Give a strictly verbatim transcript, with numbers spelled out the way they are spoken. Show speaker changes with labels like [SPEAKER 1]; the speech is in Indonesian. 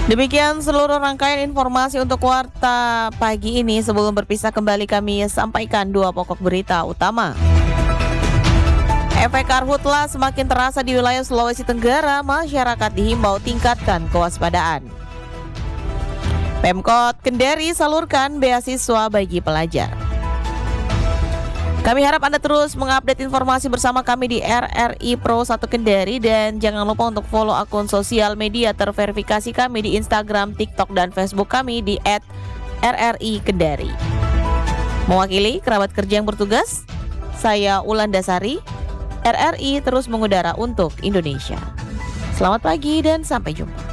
[SPEAKER 1] Demikian seluruh rangkaian informasi untuk Warta pagi ini. Sebelum berpisah kembali kami sampaikan dua pokok berita utama. Efek karhutla semakin terasa di wilayah Sulawesi Tenggara. Masyarakat dihimbau tingkatkan kewaspadaan. Pemkot Kendari salurkan beasiswa bagi pelajar. Kami harap Anda terus mengupdate informasi bersama kami di R R I Pro satu Kendari. Dan jangan lupa untuk follow akun sosial media terverifikasi kami di Instagram, TikTok, dan Facebook kami di et R R I Kendari. Mewakili kerabat kerja yang bertugas, saya Wulandasari. R R I terus mengudara untuk Indonesia. Selamat pagi dan sampai jumpa.